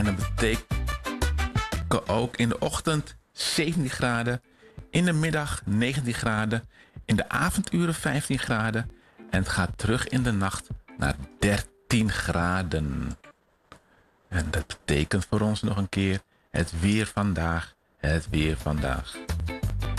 En dat betekent ook in de ochtend 17 graden. In de middag 19 graden. In de avonduren 15 graden. En het gaat terug in de nacht naar 13 graden. En dat betekent voor ons nog een keer het weer vandaag. Het weer vandaag.